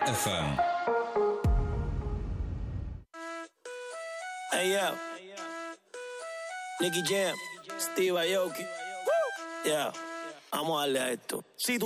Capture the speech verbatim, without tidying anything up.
F M. Hey, yo. Nicky Jam, Steve Aoki. Yeah, vamos a darle a esto. Si tú